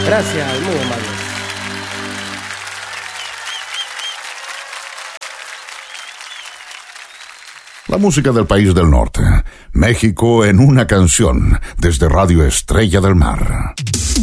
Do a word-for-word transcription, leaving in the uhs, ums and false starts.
Gracias, muy amable. La música del país del norte. México en una canción, desde Radio Estrella del Mar.